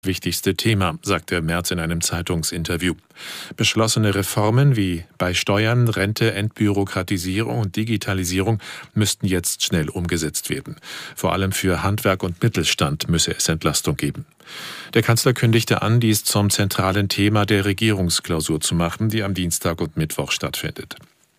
wichtigste Thema, sagte Merz in einem Zeitungsinterview. Beschlossene Reformen wie bei Steuern, Rente, Entbürokratisierung und Digitalisierung müssten jetzt schnell umgesetzt werden. Vor allem für Handwerk und Mittelstand müsse es Entlastung geben. Der Kanzler kündigte an, dies zum zentralen Thema der Regierungsklausur zu machen, die am Dienstag und Mittwoch stattfindet.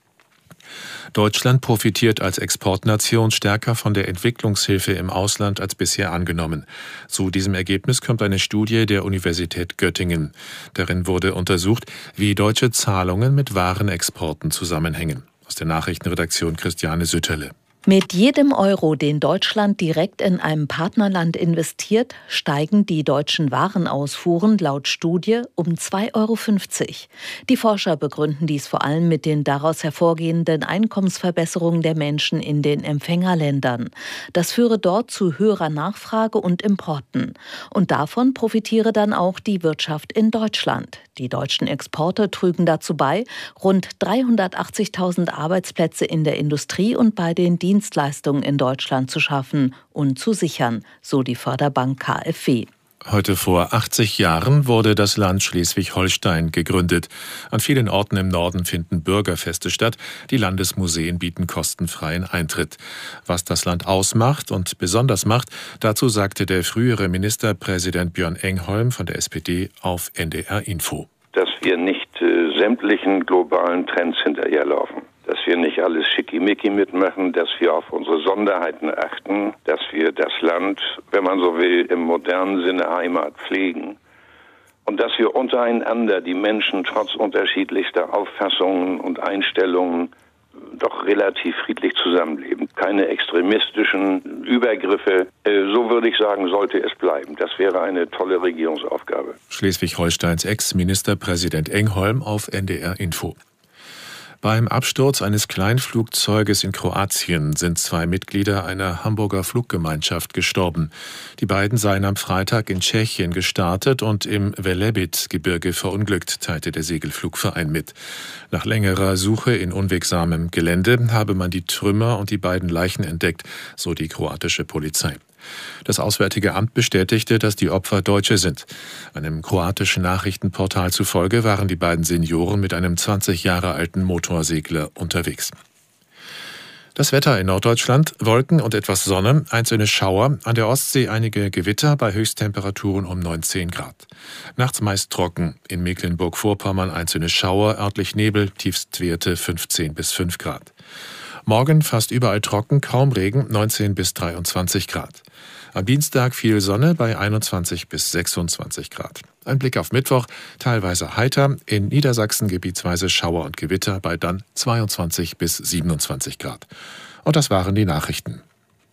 Deutschland profitiert als Exportnation stärker von der Entwicklungshilfe im Ausland als bisher angenommen. Zu diesem Ergebnis kommt eine Studie der Universität Göttingen. Darin wurde untersucht, wie deutsche Zahlungen mit Warenexporten zusammenhängen. Aus der Nachrichtenredaktion Christiane Sütterle. Mit jedem Euro, den Deutschland direkt in einem Partnerland investiert, steigen die deutschen Warenausfuhren laut Studie um 2,50 Euro. Die Forscher begründen dies vor allem mit den daraus hervorgehenden Einkommensverbesserungen der Menschen in den Empfängerländern. Das führe dort zu höherer Nachfrage und Importen. Und davon profitiere dann auch die Wirtschaft in Deutschland. Die deutschen Exporte trügen dazu bei, rund 380.000 Arbeitsplätze in der Industrie und bei den Dienstleistungen in Deutschland zu schaffen und zu sichern, so die Förderbank KfW. Heute vor 80 Jahren wurde das Land Schleswig-Holstein gegründet. An vielen Orten im Norden finden Bürgerfeste statt. Die Landesmuseen bieten kostenfreien Eintritt. Was das Land ausmacht und besonders macht, dazu sagte der frühere Ministerpräsident Björn Engholm von der SPD auf NDR Info. Dass wir nicht sämtlichen globalen Trends hinterherlaufen. Dass wir nicht alles schickimicki mitmachen, dass wir auf unsere Sonderheiten achten, dass wir das Land, wenn man so will, im modernen Sinne Heimat pflegen und dass wir untereinander die Menschen trotz unterschiedlichster Auffassungen und Einstellungen doch relativ friedlich zusammenleben. Keine extremistischen Übergriffe. So würde ich sagen, sollte es bleiben. Das wäre eine tolle Regierungsaufgabe. Schleswig-Holsteins Ex-Ministerpräsident Engholm auf NDR Info. Beim Absturz eines Kleinflugzeuges in Kroatien sind 2 Mitglieder einer Hamburger Fluggemeinschaft gestorben. Die beiden seien am Freitag in Tschechien gestartet und im Velebit-Gebirge verunglückt, teilte der Segelflugverein mit. Nach längerer Suche in unwegsamem Gelände habe man die Trümmer und die beiden Leichen entdeckt, so die kroatische Polizei. Das Auswärtige Amt bestätigte, dass die Opfer Deutsche sind. Einem kroatischen Nachrichtenportal zufolge waren die beiden Senioren mit einem 20 Jahre alten Motorsegler unterwegs. Das Wetter in Norddeutschland: Wolken und etwas Sonne, einzelne Schauer, an der Ostsee einige Gewitter bei Höchsttemperaturen um 19 Grad. Nachts meist trocken, in Mecklenburg-Vorpommern einzelne Schauer, örtlich Nebel, Tiefstwerte 15 bis 5 Grad. Morgen fast überall trocken, kaum Regen, 19 bis 23 Grad. Am Dienstag viel Sonne bei 21 bis 26 Grad. Ein Blick auf Mittwoch, teilweise heiter, in Niedersachsen gebietsweise Schauer und Gewitter bei dann 22 bis 27 Grad. Und das waren die Nachrichten.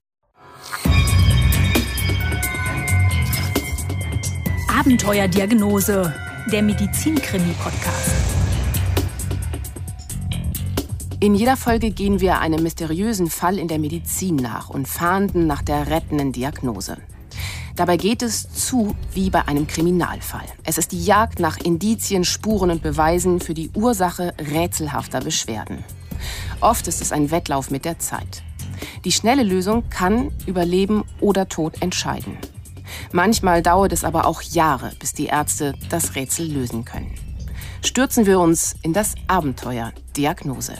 Abenteuerdiagnose, der Medizin-Krimi-Podcast. In jeder Folge gehen wir einem mysteriösen Fall in der Medizin nach und fahnden nach der rettenden Diagnose. Dabei geht es zu wie bei einem Kriminalfall. Es ist die Jagd nach Indizien, Spuren und Beweisen für die Ursache rätselhafter Beschwerden. Oft ist es ein Wettlauf mit der Zeit. Die schnelle Lösung kann über Leben oder Tod entscheiden. Manchmal dauert es aber auch Jahre, bis die Ärzte das Rätsel lösen können. Stürzen wir uns in das Abenteuer Diagnose.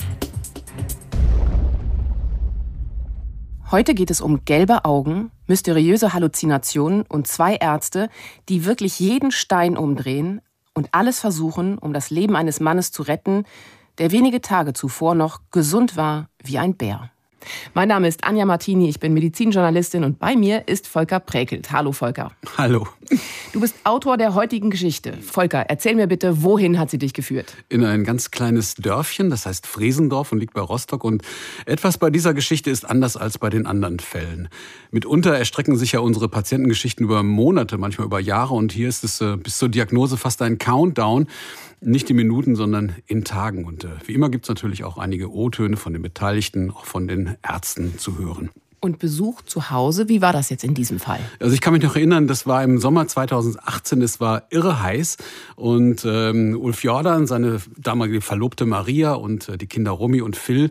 Heute geht es um gelbe Augen, mysteriöse Halluzinationen und 2 Ärzte, die wirklich jeden Stein umdrehen und alles versuchen, um das Leben eines Mannes zu retten, der wenige Tage zuvor noch gesund war wie ein Bär. Mein Name ist Anja Martini, ich bin Medizinjournalistin und bei mir ist Volker Präkelt. Hallo Volker. Hallo. Du bist Autor der heutigen Geschichte. Volker, erzähl mir bitte, wohin hat sie dich geführt? In ein ganz kleines Dörfchen, das heißt Fresendorf und liegt bei Rostock. Und etwas bei dieser Geschichte ist anders als bei den anderen Fällen. Mitunter erstrecken sich ja unsere Patientengeschichten über Monate, manchmal über Jahre. Und hier ist es bis zur Diagnose fast ein Countdown. Nicht in Minuten, sondern in Tagen. Und wie immer gibt es natürlich auch einige O-Töne von den Beteiligten, auch von den Ärzten zu hören. Und Besuch zu Hause, wie war das jetzt in diesem Fall? Also ich kann mich noch erinnern, das war im Sommer 2018, es war irre heiß. Und Ulf Jordan, seine damalige Verlobte Maria und die Kinder Romy und Phil,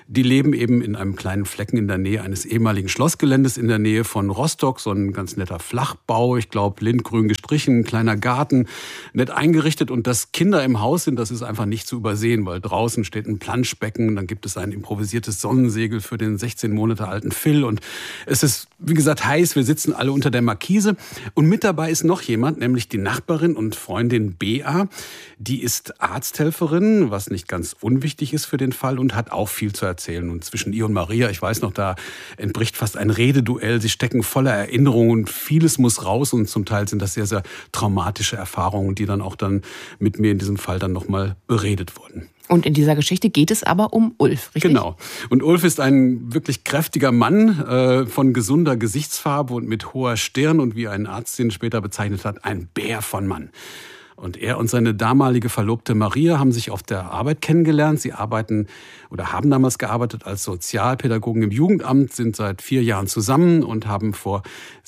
Die leben eben in einem kleinen Flecken in der Nähe eines ehemaligen Schlossgeländes in der Nähe von Rostock. So ein ganz netter Flachbau, ich glaube lindgrün gestrichen, ein kleiner Garten, nett eingerichtet. Und dass Kinder im Haus sind, das ist einfach nicht zu übersehen, weil draußen steht ein Planschbecken, dann gibt es ein improvisiertes Sonnensegel für den 16 Monate alten Phil. Und es ist, wie gesagt, heiß. Wir sitzen alle unter der Markise. Und mit dabei ist noch jemand, nämlich die Nachbarin und Freundin Bea. Die ist Arzthelferin, was nicht ganz unwichtig ist für den Fall und hat auch viel zu erzählen. Und zwischen ihr und Maria, ich weiß noch, da entbricht fast ein Rededuell. Sie stecken voller Erinnerungen und vieles muss raus. Und zum Teil sind das sehr, sehr traumatische Erfahrungen, die dann auch dann mit mir in diesem Fall dann nochmal beredet wurden. Und in dieser Geschichte geht es aber um Ulf, richtig? Genau. Und Ulf ist ein wirklich kräftiger Mann von gesunder Gesichtsfarbe und mit hoher Stirn und wie ein Arzt ihn später bezeichnet hat, ein Bär von Mann. Und er und seine damalige Verlobte Maria haben sich auf der Arbeit kennengelernt. Sie arbeiten oder haben damals gearbeitet als Sozialpädagogen im Jugendamt, sind seit 4 Jahren zusammen und haben vor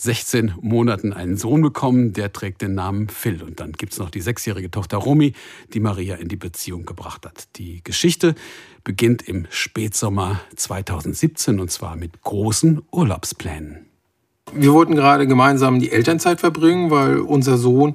16 Monaten einen Sohn bekommen. Der trägt den Namen Phil. Und dann gibt's noch die 6-jährige Tochter Romy, die Maria in die Beziehung gebracht hat. Die Geschichte beginnt im Spätsommer 2017 und zwar mit großen Urlaubsplänen. Wir wollten gerade gemeinsam die Elternzeit verbringen, weil unser Sohn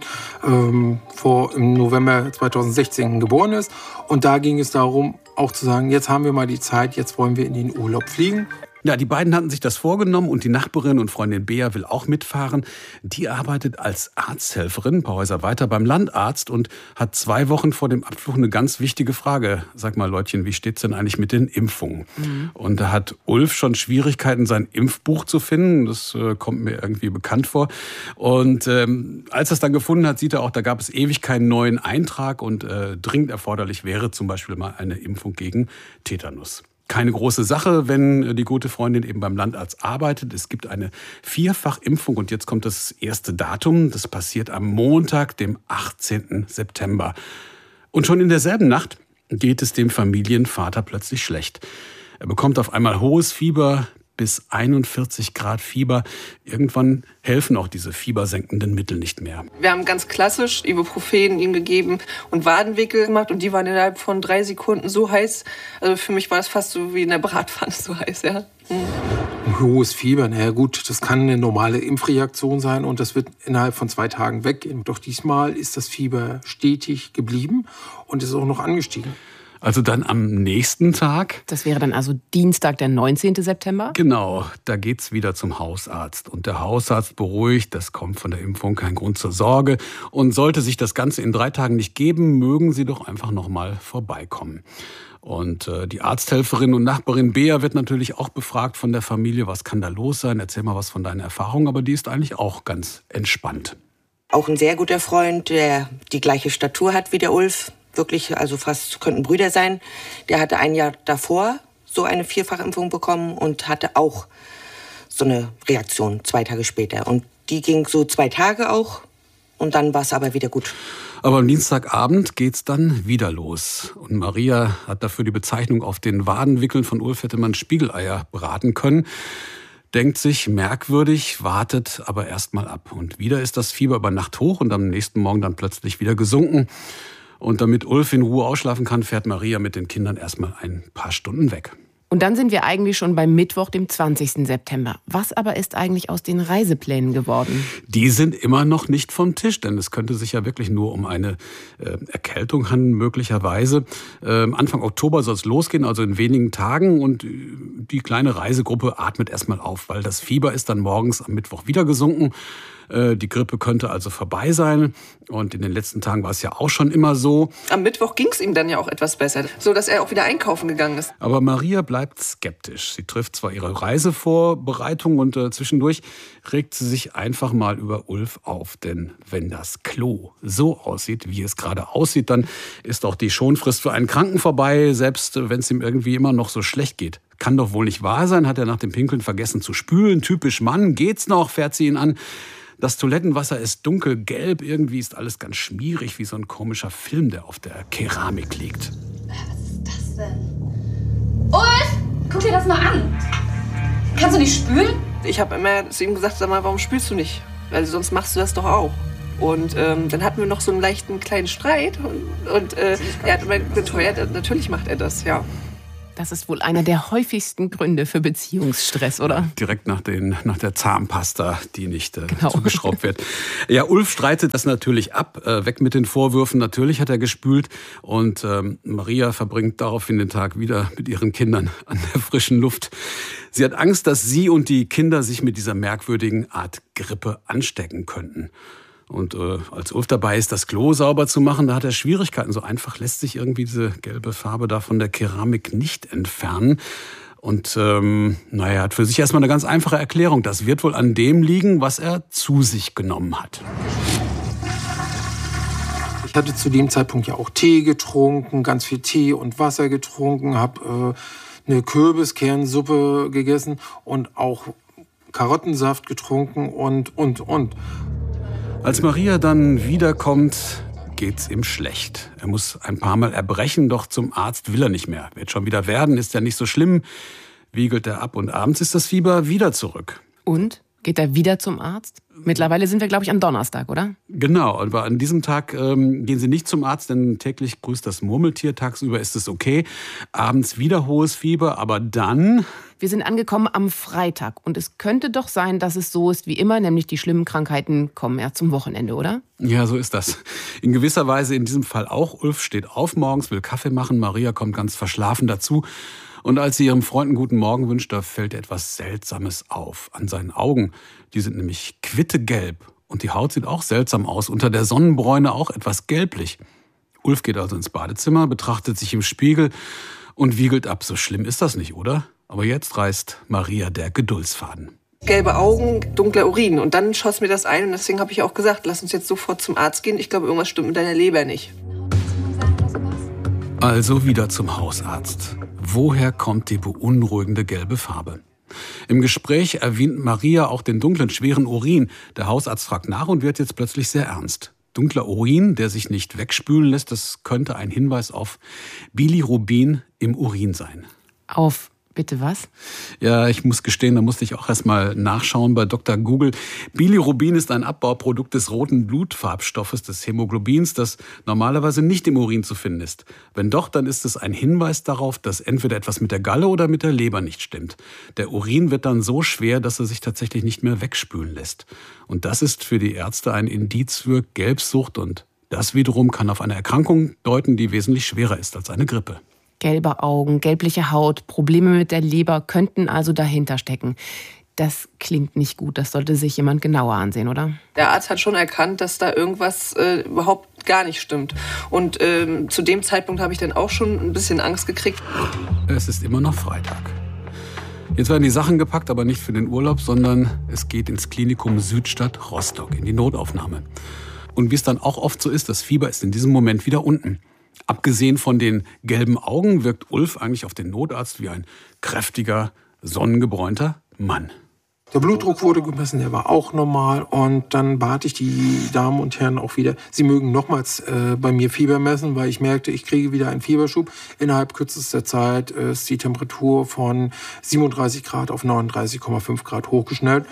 im November 2016 geboren ist. Und da ging es darum, auch zu sagen, jetzt haben wir mal die Zeit, jetzt wollen wir in den Urlaub fliegen. Ja, die beiden hatten sich das vorgenommen und die Nachbarin und Freundin Bea will auch mitfahren. Die arbeitet als Arzthelferin ein paar Häuser weiter beim Landarzt und hat 2 Wochen vor dem Abflug eine ganz wichtige Frage. Sag mal, Leutchen, wie steht's denn eigentlich mit den Impfungen? Und da hat Ulf schon Schwierigkeiten, sein Impfbuch zu finden. Das kommt mir irgendwie bekannt vor. Und als er es dann gefunden hat, sieht er auch, da gab es ewig keinen neuen Eintrag und dringend erforderlich wäre zum Beispiel mal eine Impfung gegen Tetanus. Keine große Sache, wenn die gute Freundin eben beim Landarzt arbeitet. Es gibt eine 4-fach-Impfung und jetzt kommt das erste Datum. Das passiert am Montag, dem 18. September. Und schon in derselben Nacht geht es dem Familienvater plötzlich schlecht. Er bekommt auf einmal hohes Fieber, bis 41 Grad Fieber. Irgendwann helfen auch diese fiebersenkenden Mittel nicht mehr. Wir haben ganz klassisch Ibuprofen ihm gegeben und Wadenwickel gemacht und die waren innerhalb von 3 Sekunden so heiß. Also für mich war es fast so wie in der Bratpfanne so heiß, ja. Ein hohes Fieber, naja gut, das kann eine normale Impfreaktion sein und das wird innerhalb von 2 Tagen weggehen. Doch diesmal ist das Fieber stetig geblieben und ist auch noch angestiegen. Also dann am nächsten Tag. Das wäre dann also Dienstag, der 19. September? Genau, da geht's wieder zum Hausarzt. Und der Hausarzt beruhigt, das kommt von der Impfung, kein Grund zur Sorge. Und sollte sich das Ganze in 3 Tagen nicht geben, mögen Sie doch einfach noch mal vorbeikommen. Und die Arzthelferin und Nachbarin Bea wird natürlich auch befragt von der Familie, was kann da los sein? Erzähl mal was von deinen Erfahrungen, aber die ist eigentlich auch ganz entspannt. Auch ein sehr guter Freund, der die gleiche Statur hat wie der Ulf. Wirklich, also fast könnten Brüder sein. Der hatte 1 Jahr davor so eine 4-fach-Impfung bekommen und hatte auch so eine Reaktion 2 Tage später. Und die ging so 2 Tage auch und dann war es aber wieder gut. Aber am Dienstagabend geht's dann wieder los. Und Maria hat dafür die Bezeichnung auf den Wadenwickeln von Ulf hätte man Spiegeleier braten können. Denkt sich, merkwürdig, wartet aber erst mal ab. Und wieder ist das Fieber über Nacht hoch und am nächsten Morgen dann plötzlich wieder gesunken. Und damit Ulf in Ruhe ausschlafen kann, fährt Maria mit den Kindern erstmal ein paar Stunden weg. Und dann sind wir eigentlich schon beim Mittwoch, dem 20. September. Was aber ist eigentlich aus den Reiseplänen geworden? Die sind immer noch nicht vom Tisch, denn es könnte sich ja wirklich nur um eine Erkältung handeln, möglicherweise. Anfang Oktober soll es losgehen, also in wenigen Tagen. Und die kleine Reisegruppe atmet erstmal auf, weil das Fieber ist dann morgens am Mittwoch wieder gesunken. Die Grippe könnte also vorbei sein. Und in den letzten Tagen war es ja auch schon immer so. Am Mittwoch ging es ihm dann ja auch etwas besser, so dass er auch wieder einkaufen gegangen ist. Aber Maria bleibt skeptisch. Sie trifft zwar ihre Reisevorbereitung und zwischendurch regt sie sich einfach mal über Ulf auf. Denn wenn das Klo so aussieht, wie es gerade aussieht, dann ist auch die Schonfrist für einen Kranken vorbei, selbst wenn es ihm irgendwie immer noch so schlecht geht. Kann doch wohl nicht wahr sein, hat er nach dem Pinkeln vergessen zu spülen. Typisch Mann, geht's noch, fährt sie ihn an. Das Toilettenwasser ist dunkelgelb, irgendwie ist alles ganz schmierig, wie so ein komischer Film, der auf der Keramik liegt. Was ist das denn? Ulf, guck dir das mal an. Kannst du nicht spülen? Ich habe immer zu ihm gesagt, sag mal, warum spülst du nicht? Weil sonst machst du das doch auch. Und dann hatten wir noch so einen leichten kleinen Streit und er hat immer beteuert, natürlich macht er das, ja. Das ist wohl einer der häufigsten Gründe für Beziehungsstress, oder? Direkt nach der Zahnpasta, die nicht zugeschraubt wird. Ja, Ulf streitet das natürlich ab. Weg mit den Vorwürfen. Natürlich hat er gespült. Und Maria verbringt daraufhin den Tag wieder mit ihren Kindern an der frischen Luft. Sie hat Angst, dass sie und die Kinder sich mit dieser merkwürdigen Art Grippe anstecken könnten. Und als Ulf dabei ist, das Klo sauber zu machen, da hat er Schwierigkeiten. So einfach lässt sich irgendwie diese gelbe Farbe da von der Keramik nicht entfernen. Und er hat für sich erstmal eine ganz einfache Erklärung. Das wird wohl an dem liegen, was er zu sich genommen hat. Ich hatte zu dem Zeitpunkt ja auch Tee getrunken, ganz viel Tee und Wasser getrunken, habe eine Kürbiskernsuppe gegessen und auch Karottensaft getrunken und. Als Maria dann wiederkommt, geht's ihm schlecht. Er muss ein paar Mal erbrechen, doch zum Arzt will er nicht mehr. Wird schon wieder werden, ist ja nicht so schlimm. Wiegelt er ab und abends ist das Fieber wieder zurück. Und? Geht er wieder zum Arzt? Mittlerweile sind wir, glaube ich, am Donnerstag, oder? Genau, aber an diesem Tag gehen Sie nicht zum Arzt, denn täglich grüßt das Murmeltier. Tagsüber ist es okay. Abends wieder hohes Fieber, aber dann... Wir sind angekommen am Freitag und es könnte doch sein, dass es so ist wie immer, nämlich die schlimmen Krankheiten kommen erst zum Wochenende, oder? Ja, so ist das. In gewisser Weise in diesem Fall auch. Ulf steht auf morgens, will Kaffee machen, Maria kommt ganz verschlafen dazu. Und als sie ihrem Freund einen guten Morgen wünscht, da fällt etwas Seltsames auf an seinen Augen. Die sind nämlich quittegelb und die Haut sieht auch seltsam aus, unter der Sonnenbräune auch etwas gelblich. Ulf geht also ins Badezimmer, betrachtet sich im Spiegel und wiegelt ab. So schlimm ist das nicht, oder? Aber jetzt reißt Maria der Geduldsfaden. Gelbe Augen, dunkler Urin. Und dann schoss mir das ein und deswegen habe ich auch gesagt, lass uns jetzt sofort zum Arzt gehen. Ich glaube, irgendwas stimmt mit deiner Leber nicht. Also wieder zum Hausarzt. Woher kommt die beunruhigende gelbe Farbe? Im Gespräch erwähnt Maria auch den dunklen, schweren Urin. Der Hausarzt fragt nach und wird jetzt plötzlich sehr ernst. Dunkler Urin, der sich nicht wegspülen lässt, das könnte ein Hinweis auf Bilirubin im Urin sein. Auf bitte was? Ja, ich muss gestehen, da musste ich auch erst mal nachschauen bei Dr. Google. Bilirubin ist ein Abbauprodukt des roten Blutfarbstoffes des Hämoglobins, das normalerweise nicht im Urin zu finden ist. Wenn doch, dann ist es ein Hinweis darauf, dass entweder etwas mit der Galle oder mit der Leber nicht stimmt. Der Urin wird dann so schwer, dass er sich tatsächlich nicht mehr wegspülen lässt. Und das ist für die Ärzte ein Indiz für Gelbsucht und das wiederum kann auf eine Erkrankung deuten, die wesentlich schwerer ist als eine Grippe. Gelbe Augen, gelbliche Haut, Probleme mit der Leber könnten also dahinter stecken. Das klingt nicht gut. Das sollte sich jemand genauer ansehen, oder? Der Arzt hat schon erkannt, dass da irgendwas überhaupt gar nicht stimmt. Und zu dem Zeitpunkt habe ich dann auch schon ein bisschen Angst gekriegt. Es ist immer noch Freitag. Jetzt werden die Sachen gepackt, aber nicht für den Urlaub, sondern es geht ins Klinikum Südstadt Rostock, in die Notaufnahme. Und wie es dann auch oft so ist, das Fieber ist in diesem Moment wieder unten. Abgesehen von den gelben Augen wirkt Ulf eigentlich auf den Notarzt wie ein kräftiger, sonnengebräunter Mann. Der Blutdruck wurde gemessen, der war auch normal. Und dann bat ich die Damen und Herren auch wieder, sie mögen nochmals bei mir Fieber messen, weil ich merkte, ich kriege wieder einen Fieberschub. Innerhalb kürzester Zeit ist die Temperatur von 37 Grad auf 39,5 Grad hochgeschnellt.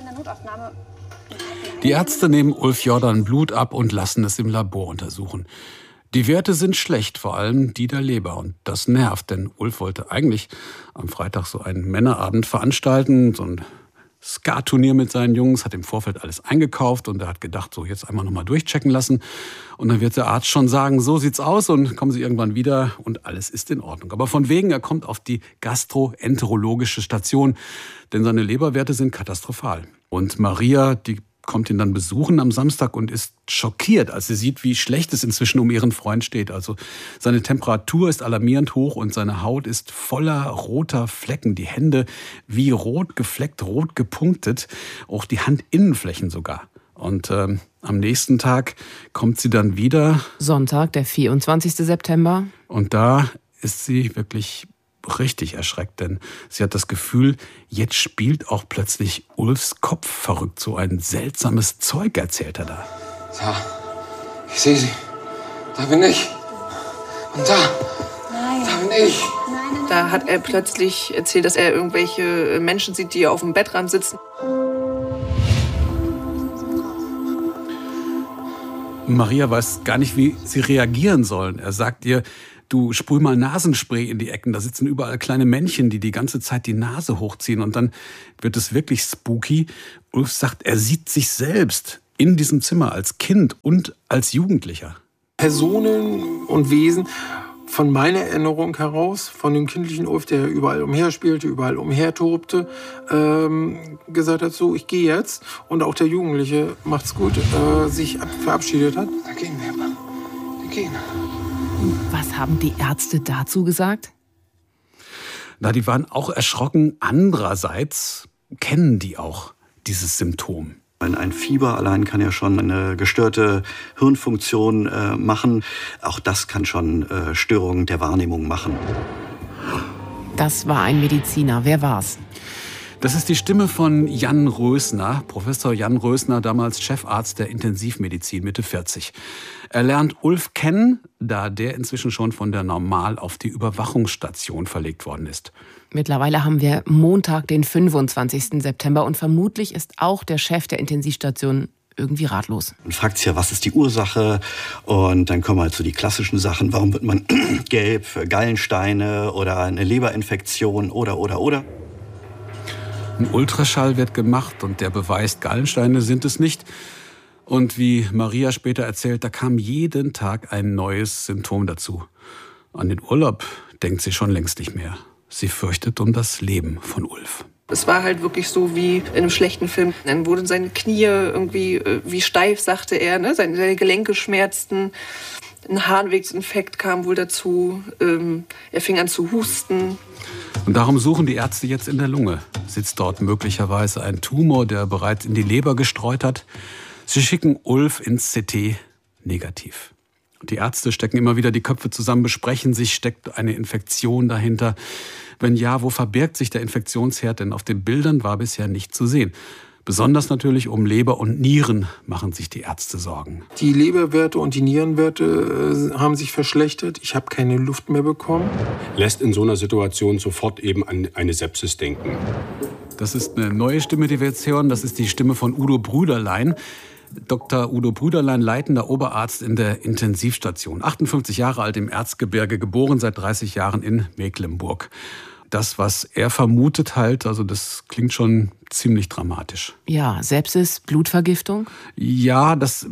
Die Ärzte nehmen Ulf Jordan Blut ab und lassen es im Labor untersuchen. Die Werte sind schlecht, vor allem die der Leber. Und das nervt, denn Ulf wollte eigentlich am Freitag so einen Männerabend veranstalten, so ein Skat-Turnier mit seinen Jungs, hat im Vorfeld alles eingekauft und er hat gedacht, so jetzt einmal nochmal durchchecken lassen. Und dann wird der Arzt schon sagen, so sieht's aus und kommen Sie irgendwann wieder und alles ist in Ordnung. Aber von wegen, er kommt auf die gastroenterologische Station, denn seine Leberwerte sind katastrophal. Und Maria, die kommt ihn dann besuchen am Samstag und ist schockiert, als sie sieht, wie schlecht es inzwischen um ihren Freund steht. Also seine Temperatur ist alarmierend hoch und seine Haut ist voller roter Flecken. Die Hände wie rot gefleckt, rot gepunktet, auch die Handinnenflächen sogar. Und am nächsten Tag kommt sie dann wieder. Sonntag, der 24. September. Und da ist sie wirklich richtig erschreckt, denn sie hat das Gefühl, jetzt spielt auch plötzlich Ulfs Kopf verrückt. So ein seltsames Zeug erzählt er da. Da, ich sehe sie. Da bin ich. Und da. Nein. Da bin ich. Nein. Da hat er plötzlich erzählt, dass er irgendwelche Menschen sieht, die auf dem Bettrand sitzen. Maria weiß gar nicht, wie sie reagieren sollen. Er sagt ihr, du sprüh mal Nasenspray in die Ecken. Da sitzen überall kleine Männchen, die ganze Zeit die Nase hochziehen. Und dann wird es wirklich spooky. Ulf sagt, er sieht sich selbst in diesem Zimmer als Kind und als Jugendlicher. Personen und Wesen von meiner Erinnerung heraus, von dem kindlichen Ulf, der überall umherspielte, überall umhertobte, gesagt hat, so, ich gehe jetzt. Und auch der Jugendliche, macht's gut, sich verabschiedet hat. Da gehen wir, Mann. Wir gehen. Was haben die Ärzte dazu gesagt? Na, die waren auch erschrocken. Andererseits kennen die auch dieses Symptom. Ein Fieber allein kann ja schon eine gestörte Hirnfunktion machen. Auch das kann schon Störungen der Wahrnehmung machen. Das war ein Mediziner. Wer war's? Das ist die Stimme von Jan Rösner, Professor Jan Rösner, damals Chefarzt der Intensivmedizin, Mitte 40. Er lernt Ulf kennen, da der inzwischen schon von der Normal auf die Überwachungsstation verlegt worden ist. Mittlerweile haben wir Montag, den 25. September und vermutlich ist auch der Chef der Intensivstation irgendwie ratlos. Man fragt sich ja, was ist die Ursache? Und dann kommen halt so die klassischen Sachen. Warum wird man gelb für Gallensteine oder eine Leberinfektion oder? Ein Ultraschall wird gemacht und der beweist, Gallensteine sind es nicht. Und wie Maria später erzählt, da kam jeden Tag ein neues Symptom dazu. An den Urlaub denkt sie schon längst nicht mehr. Sie fürchtet um das Leben von Ulf. Es war halt wirklich so wie in einem schlechten Film. Dann wurden seine Knie irgendwie wie steif, sagte er. Ne? Seine Gelenke schmerzten. Ein Harnwegsinfekt kam wohl dazu. Er fing an zu husten. Und darum suchen die Ärzte jetzt in der Lunge. Sitzt dort möglicherweise ein Tumor, der bereits in die Leber gestreut hat. Sie schicken Ulf ins CT negativ. Die Ärzte stecken immer wieder die Köpfe zusammen, besprechen sich, steckt eine Infektion dahinter. Wenn ja, wo verbirgt sich der Infektionsherd? Denn auf den Bildern war bisher nicht zu sehen. Besonders natürlich um Leber und Nieren machen sich die Ärzte Sorgen. Die Leberwerte und die Nierenwerte haben sich verschlechtert. Ich habe keine Luft mehr bekommen. Lässt in so einer Situation sofort eben an eine Sepsis denken. Das ist eine neue Stimme, die wir jetzt hören. Das ist die Stimme von Udo Brüderlein. Dr. Udo Brüderlein, leitender Oberarzt in der Intensivstation. 58 Jahre alt im Erzgebirge, geboren seit 30 Jahren in Mecklenburg. Das, was er vermutet halt, also das klingt schon ziemlich dramatisch. Ja, Sepsis, Blutvergiftung? Ja, das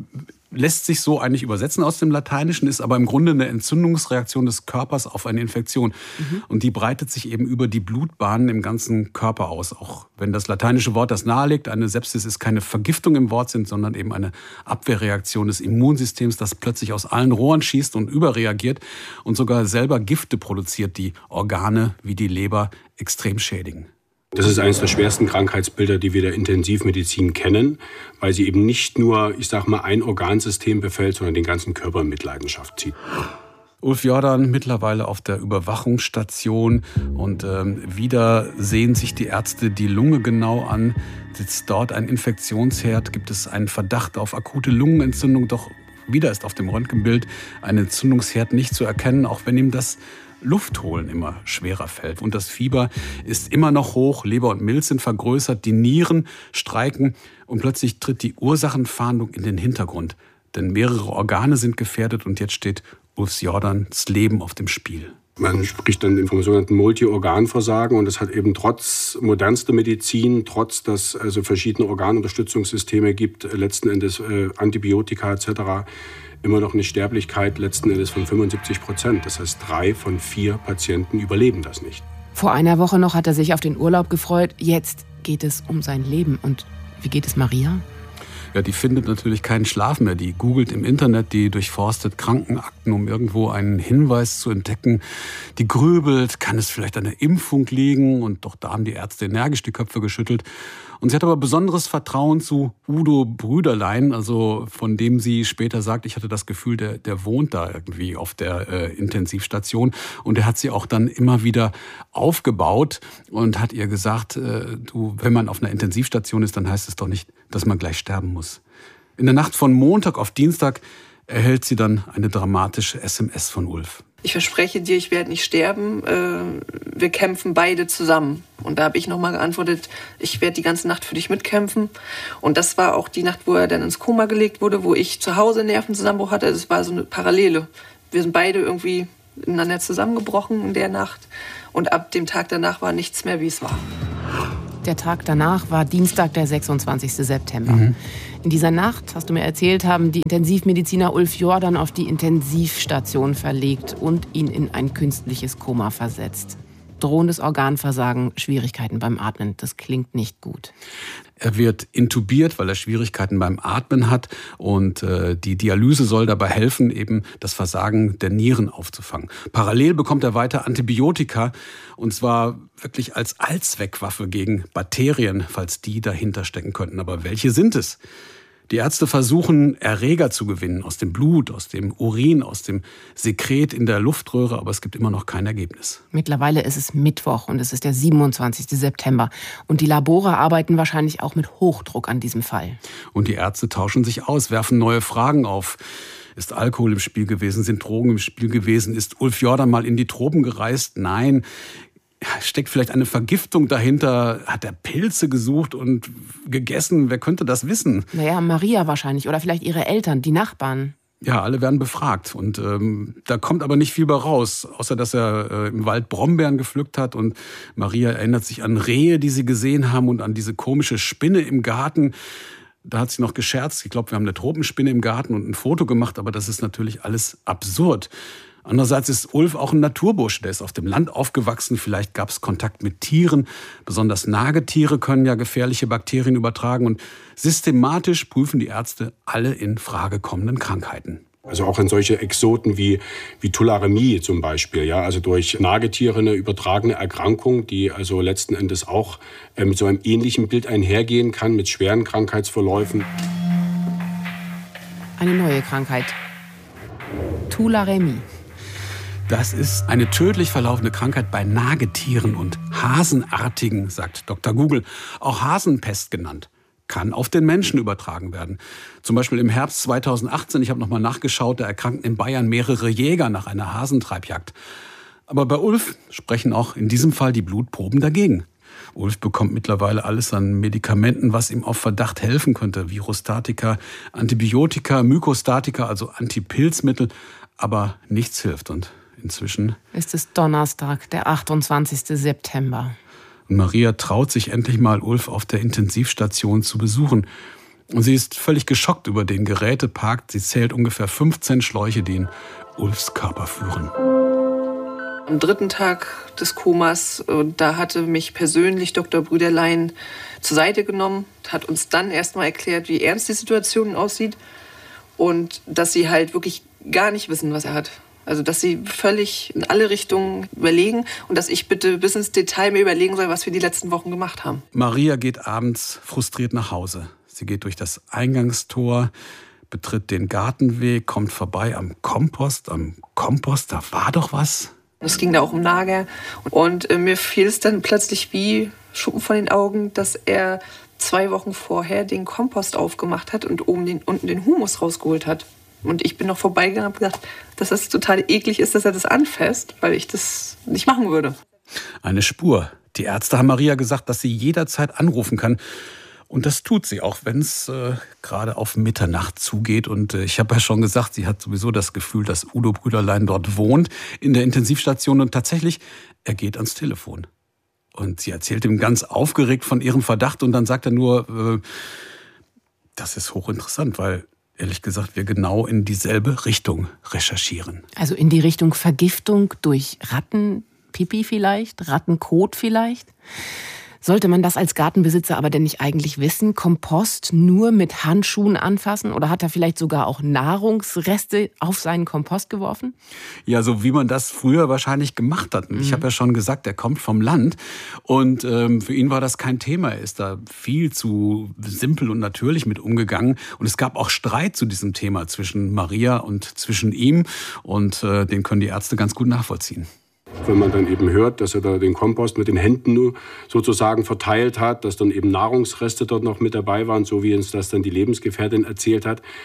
lässt sich so eigentlich übersetzen aus dem Lateinischen, ist aber im Grunde eine Entzündungsreaktion des Körpers auf eine Infektion. Und die breitet sich eben über die Blutbahnen im ganzen Körper aus. Auch wenn das lateinische Wort das nahelegt, eine Sepsis ist keine Vergiftung im Wortsinn, sondern eben eine Abwehrreaktion des Immunsystems, das plötzlich aus allen Rohren schießt und überreagiert und sogar selber Gifte produziert, die Organe wie die Leber extrem schädigen. Das ist eines der schwersten Krankheitsbilder, die wir der Intensivmedizin kennen, weil sie eben nicht nur, ein Organsystem befällt, sondern den ganzen Körper in Mitleidenschaft zieht. Ulf Jordan mittlerweile auf der Überwachungsstation und wieder sehen sich die Ärzte die Lunge genau an. Sitzt dort ein Infektionsherd, gibt es einen Verdacht auf akute Lungenentzündung, doch wieder ist auf dem Röntgenbild ein Entzündungsherd nicht zu erkennen, auch wenn ihm das Luftholen immer schwerer fällt. Und das Fieber ist immer noch hoch, Leber und Milz sind vergrößert, die Nieren streiken und plötzlich tritt die Ursachenfahndung in den Hintergrund. Denn mehrere Organe sind gefährdet und jetzt steht Ulf Jordans Leben auf dem Spiel. Man spricht dann vom sogenannten Multi-Organ-Versagen und das hat eben trotz modernster Medizin, trotz dass also verschiedene Organunterstützungssysteme gibt, letzten Endes Antibiotika etc., immer noch eine Sterblichkeit letzten Endes von 75%. Das heißt, 3 von 4 Patienten überleben das nicht. Vor einer Woche noch hat er sich auf den Urlaub gefreut. Jetzt geht es um sein Leben. Und wie geht es Maria? Ja, die findet natürlich keinen Schlaf mehr. Die googelt im Internet, die durchforstet Krankenakten, um irgendwo einen Hinweis zu entdecken. Die grübelt, kann es vielleicht an der Impfung liegen? Und doch da haben die Ärzte energisch die Köpfe geschüttelt. Und sie hat aber besonderes Vertrauen zu Udo Brüderlein, also von dem sie später sagt, ich hatte das Gefühl, der wohnt da irgendwie auf der Intensivstation. Und er hat sie auch dann immer wieder aufgebaut und hat ihr gesagt, wenn man auf einer Intensivstation ist, dann heißt es doch nicht, dass man gleich sterben muss. In der Nacht von Montag auf Dienstag erhält sie dann eine dramatische SMS von Ulf. Ich verspreche dir, ich werde nicht sterben. Wir kämpfen beide zusammen. Und da habe ich nochmal geantwortet, ich werde die ganze Nacht für dich mitkämpfen. Und das war auch die Nacht, wo er dann ins Koma gelegt wurde, wo ich zu Hause Nervenzusammenbruch hatte. Es war so eine Parallele. Wir sind beide irgendwie ineinander zusammengebrochen in der Nacht. Und ab dem Tag danach war nichts mehr, wie es war. Der Tag danach war Dienstag, der 26. September. In dieser Nacht, hast du mir erzählt, haben die Intensivmediziner Ulf Jordan auf die Intensivstation verlegt und ihn in ein künstliches Koma versetzt. Drohendes Organversagen, Schwierigkeiten beim Atmen. Das klingt nicht gut. Er wird intubiert, weil er Schwierigkeiten beim Atmen hat. Und die Dialyse soll dabei helfen, eben das Versagen der Nieren aufzufangen. Parallel bekommt er weiter Antibiotika. Und zwar wirklich als Allzweckwaffe gegen Bakterien, falls die dahinter stecken könnten. Aber welche sind es? Die Ärzte versuchen, Erreger zu gewinnen aus dem Blut, aus dem Urin, aus dem Sekret in der Luftröhre, aber es gibt immer noch kein Ergebnis. Mittlerweile ist es Mittwoch und es ist der 27. September. Und die Labore arbeiten wahrscheinlich auch mit Hochdruck an diesem Fall. Und die Ärzte tauschen sich aus, werfen neue Fragen auf. Ist Alkohol im Spiel gewesen? Sind Drogen im Spiel gewesen? Ist Ulf Jordan mal in die Tropen gereist? Nein. Steckt vielleicht eine Vergiftung dahinter? Hat er Pilze gesucht und gegessen? Wer könnte das wissen? Naja, Maria wahrscheinlich oder vielleicht ihre Eltern, die Nachbarn. Ja, alle werden befragt. Und da kommt aber nicht viel bei raus, außer dass er im Wald Brombeeren gepflückt hat. Und Maria erinnert sich an Rehe, die sie gesehen haben und an diese komische Spinne im Garten. Da hat sie noch gescherzt. Ich glaube, wir haben eine Tropenspinne im Garten und ein Foto gemacht. Aber das ist natürlich alles absurd. Andererseits ist Ulf auch ein Naturbursche, der ist auf dem Land aufgewachsen. Vielleicht gab es Kontakt mit Tieren. Besonders Nagetiere können ja gefährliche Bakterien übertragen. Und systematisch prüfen die Ärzte alle in Frage kommenden Krankheiten. Also auch in solche Exoten wie Tularemie zum Beispiel, ja, also durch Nagetiere eine übertragene Erkrankung, die also letzten Endes auch mit so einem ähnlichen Bild einhergehen kann, mit schweren Krankheitsverläufen. Eine neue Krankheit. Tularemie. Das ist eine tödlich verlaufende Krankheit bei Nagetieren und Hasenartigen, sagt Dr. Google. Auch Hasenpest genannt. Kann auf den Menschen übertragen werden. Zum Beispiel im Herbst 2018, ich habe noch mal nachgeschaut, da erkrankten in Bayern mehrere Jäger nach einer Hasentreibjagd. Aber bei Ulf sprechen auch in diesem Fall die Blutproben dagegen. Ulf bekommt mittlerweile alles an Medikamenten, was ihm auf Verdacht helfen könnte. Virostatika, Antibiotika, Mykostatika, also Antipilzmittel. Aber nichts hilft. Und inzwischen ist es Donnerstag, der 28. September. Und Maria traut sich endlich mal, Ulf auf der Intensivstation zu besuchen. Und sie ist völlig geschockt über den Gerätepark. Sie zählt ungefähr 15 Schläuche, die in Ulfs Körper führen. Am 3. Tag des Komas, da hatte mich persönlich Dr. Brüderlein zur Seite genommen, hat uns dann erstmal erklärt, wie ernst die Situation aussieht und dass sie halt wirklich gar nicht wissen, was er hat. Also, dass sie völlig in alle Richtungen überlegen und dass ich bitte bis ins Detail mir überlegen soll, was wir die letzten Wochen gemacht haben. Maria geht abends frustriert nach Hause. Sie geht durch das Eingangstor, betritt den Gartenweg, kommt vorbei am Kompost. Am Kompost, da war doch was. Es ging da auch um Nager. Und mir fiel es dann plötzlich wie Schuppen von den Augen, dass er 2 Wochen vorher den Kompost aufgemacht hat und unten den Humus rausgeholt hat. Und ich bin noch vorbeigegangen und habe gedacht, dass das total eklig ist, dass er das anfasst, weil ich das nicht machen würde. Eine Spur. Die Ärzte haben Maria gesagt, dass sie jederzeit anrufen kann. Und das tut sie, auch wenn es gerade auf Mitternacht zugeht. Und ich habe ja schon gesagt, sie hat sowieso das Gefühl, dass Udo Brüderlein dort wohnt, in der Intensivstation. Und tatsächlich, er geht ans Telefon. Und sie erzählt ihm ganz aufgeregt von ihrem Verdacht. Und dann sagt er nur, das ist hochinteressant, weil ehrlich gesagt, wir genau in dieselbe Richtung recherchieren. Also in die Richtung Vergiftung durch Rattenpipi vielleicht, Rattenkot vielleicht? Sollte man das als Gartenbesitzer aber denn nicht eigentlich wissen? Kompost nur mit Handschuhen anfassen? Oder hat er vielleicht sogar auch Nahrungsreste auf seinen Kompost geworfen? Ja, so wie man das früher wahrscheinlich gemacht hat. Ich habe ja schon gesagt, er kommt vom Land. Und für ihn war das kein Thema. Er ist da viel zu simpel und natürlich mit umgegangen. Und es gab auch Streit zu diesem Thema zwischen Maria und zwischen ihm. Und den können die Ärzte ganz gut nachvollziehen. Wenn man dann eben hört, dass er da den Kompost mit den Händen nur sozusagen verteilt hat, dass dann eben Nahrungsreste dort noch mit dabei waren, so wie uns das dann die Lebensgefährtin erzählt hat,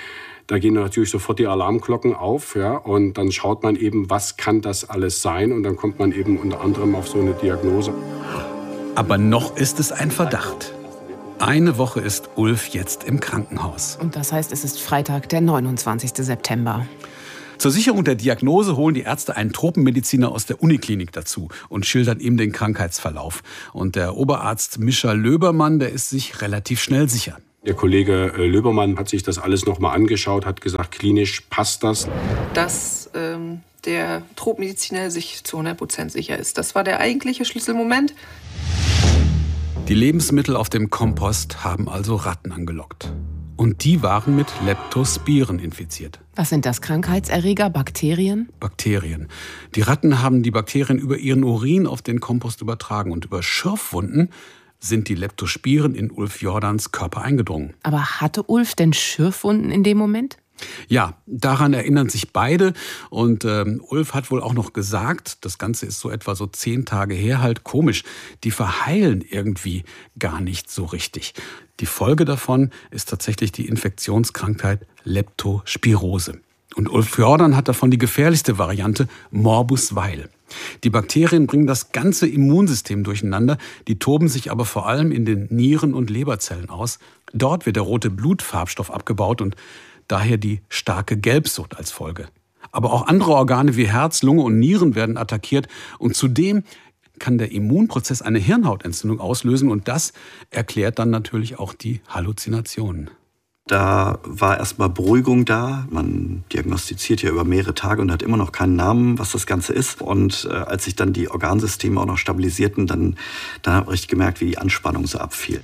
Da gehen natürlich sofort die Alarmglocken auf, ja, und dann schaut man eben, was kann das alles sein, und dann kommt man eben unter anderem auf so eine Diagnose. Aber noch ist es ein Verdacht. Eine Woche ist Ulf jetzt im Krankenhaus. Und das heißt, es ist Freitag, der 29. September. Zur Sicherung der Diagnose holen die Ärzte einen Tropenmediziner aus der Uniklinik dazu und schildern ihm den Krankheitsverlauf. Und der Oberarzt Mischa Löbermann, der ist sich relativ schnell sicher. Der Kollege Löbermann hat sich das alles nochmal angeschaut, hat gesagt, klinisch passt das. Dass der Tropenmediziner sich zu 100% sicher ist. Das war der eigentliche Schlüsselmoment. Die Lebensmittel auf dem Kompost haben also Ratten angelockt. Und die waren mit Leptospiren infiziert. Was sind das? Krankheitserreger? Bakterien? Bakterien. Die Ratten haben die Bakterien über ihren Urin auf den Kompost übertragen. Und über Schürfwunden sind die Leptospiren in Ulf Jordans Körper eingedrungen. Aber hatte Ulf denn Schürfwunden in dem Moment? Ja, daran erinnern sich beide. Und Ulf hat wohl auch noch gesagt, das Ganze ist so etwa so 10 Tage her, halt komisch, die verheilen irgendwie gar nicht so richtig. Die Folge davon ist tatsächlich die Infektionskrankheit Leptospirose. Und Ulf Jordan hat davon die gefährlichste Variante, Morbus Weil. Die Bakterien bringen das ganze Immunsystem durcheinander, die toben sich aber vor allem in den Nieren- und Leberzellen aus. Dort wird der rote Blutfarbstoff abgebaut und daher die starke Gelbsucht als Folge. Aber auch andere Organe wie Herz, Lunge und Nieren werden attackiert. Und zudem kann der Immunprozess eine Hirnhautentzündung auslösen. Und das erklärt dann natürlich auch die Halluzinationen. Da war erstmal Beruhigung da. Man diagnostiziert ja über mehrere Tage und hat immer noch keinen Namen, was das Ganze ist. Und als sich dann die Organsysteme auch noch stabilisierten, dann habe ich gemerkt, wie die Anspannung so abfiel.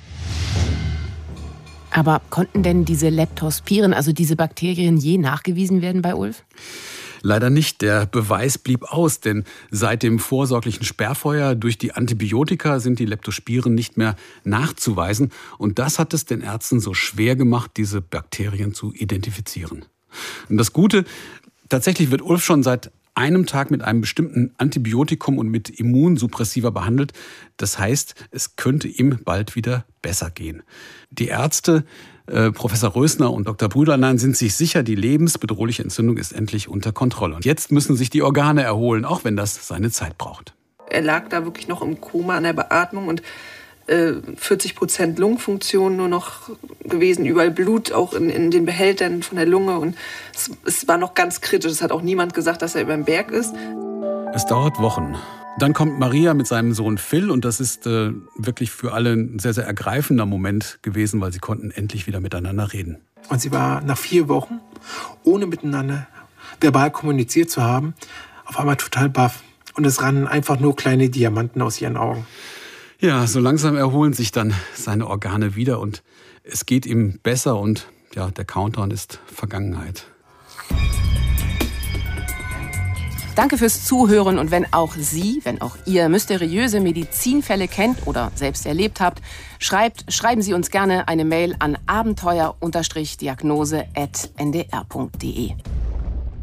Aber konnten denn diese Leptospiren, also diese Bakterien, je nachgewiesen werden bei Ulf? Leider nicht. Der Beweis blieb aus, denn seit dem vorsorglichen Sperrfeuer durch die Antibiotika sind die Leptospiren nicht mehr nachzuweisen. Und das hat es den Ärzten so schwer gemacht, diese Bakterien zu identifizieren. Und das Gute, tatsächlich wird Ulf schon seit einem Tag mit einem bestimmten Antibiotikum und mit Immunsuppressiva behandelt. Das heißt, es könnte ihm bald wieder besser gehen. Die Ärzte, Professor Rösner und Dr. Brüderlein, sind sich sicher, die lebensbedrohliche Entzündung ist endlich unter Kontrolle. Und jetzt müssen sich die Organe erholen, auch wenn das seine Zeit braucht. Er lag da wirklich noch im Koma an der Beatmung und 40% Lungenfunktion nur noch gewesen, überall Blut, auch in den Behältern von der Lunge. Und es war noch ganz kritisch. Es hat auch niemand gesagt, dass er über den Berg ist. Es dauert Wochen. Dann kommt Maria mit seinem Sohn Phil und das ist wirklich für alle ein sehr, sehr ergreifender Moment gewesen, weil sie konnten endlich wieder miteinander reden. Und sie war nach 4 Wochen, ohne miteinander verbal kommuniziert zu haben, auf einmal total baff. Und es rannen einfach nur kleine Diamanten aus ihren Augen. Ja, so langsam erholen sich dann seine Organe wieder und es geht ihm besser und ja, der Countdown ist Vergangenheit. Danke fürs Zuhören und wenn auch ihr mysteriöse Medizinfälle kennt oder selbst erlebt habt, schreiben Sie uns gerne eine Mail an abenteuer-diagnose@ndr.de.